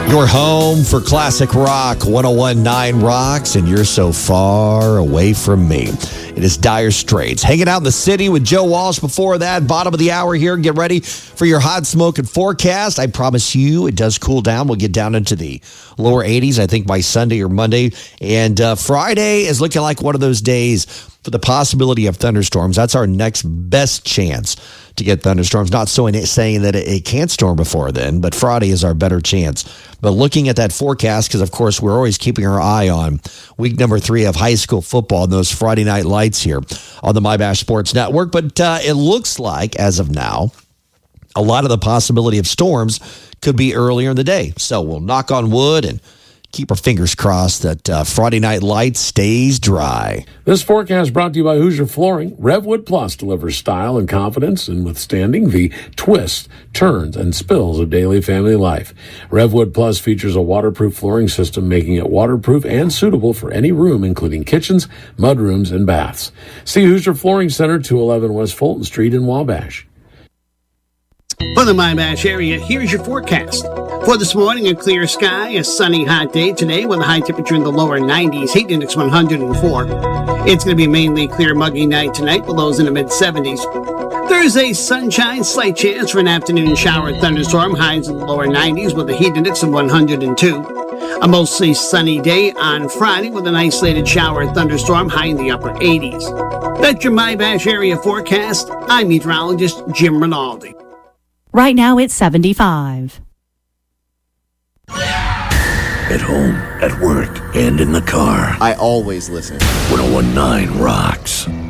Your home for classic rock, 101.9 Rocks, and you're so far away from me. It is Dire Straits. Hanging out in the city with Joe Walsh. Before that, bottom of the hour here. Get ready for your hot smoke and forecast. I promise you it does cool down. We'll get down into the lower 80s, I think, by Sunday or Monday. And Friday is looking like one of those days for the possibility of thunderstorms. That's our next best chance to get thunderstorms. Not saying that it can't storm before then, but Friday is our better chance. But looking at that forecast, because, of course, we're always keeping our eye on week number 3 of high school football and those Friday night lights here on the MyBash Sports Network. But it looks like, as of now, a lot of the possibility of storms could be earlier in the day. So we'll knock on wood and keep our fingers crossed that Friday Night Lights stays dry. This forecast brought to you by Hoosier Flooring. Revwood Plus delivers style and confidence in withstanding the twists, turns, and spills of daily family life. Revwood Plus features a waterproof flooring system, making it waterproof and suitable for any room, including kitchens, mudrooms, and baths. See Hoosier Flooring Center, 211 West Fulton Street in Wabash. For the MyBash area, here's your forecast. For this morning, a clear sky, a sunny, hot day today with a high temperature in the lower 90s, heat index 104. It's going to be mainly clear, muggy night tonight with lows in the mid-70s. Thursday, sunshine, slight chance for an afternoon shower thunderstorm, highs in the lower 90s with a heat index of 102. A mostly sunny day on Friday with an isolated shower thunderstorm, high in the upper 80s. That's your MyBash area forecast. I'm meteorologist Jim Rinaldi. Right now it's 75. At home, at work, and in the car. I always listen. 101.9 Rocks.